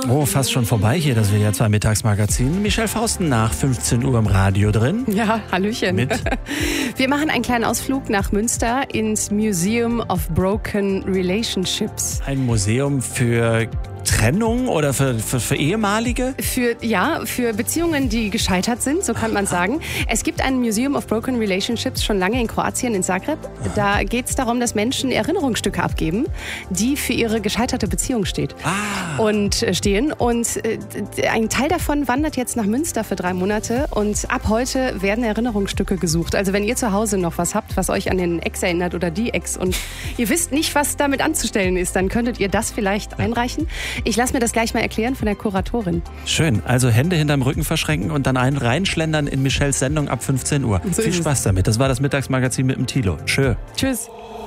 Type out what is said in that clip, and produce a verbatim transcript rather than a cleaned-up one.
Oh, fast schon vorbei hier, das W D R zwei Mittagsmagazin. Michelle Fausten nach fünfzehn Uhr im Radio drin. Ja, Hallöchen. Mit? Wir machen einen kleinen Ausflug nach Münster ins Museum of Broken Relationships. Ein Museum für Trennung oder für, für, für Ehemalige? Für, ja, für Beziehungen, die gescheitert sind, so kann man sagen. Es gibt ein Museum of Broken Relationships schon lange in Kroatien, in Zagreb. Da geht es darum, dass Menschen Erinnerungsstücke abgeben, die für ihre gescheiterte Beziehung steht. Ah. Und äh, stehen. Und äh, ein Teil davon wandert jetzt nach Münster für drei Monate. Und ab heute werden Erinnerungsstücke gesucht. Also wenn ihr zu Hause noch was habt, was euch an den Ex erinnert oder die Ex und ihr wisst nicht, was damit anzustellen ist, dann könntet ihr das vielleicht einreichen. Ich lasse mir das gleich mal erklären von der Kuratorin. Schön. Also Hände hinterm Rücken verschränken und dann einen reinschlendern in Michelles Sendung ab fünfzehn Uhr. So Viel Spaß damit. Das war das Mittagsmagazin mit dem Thilo. Tschö. Tschüss.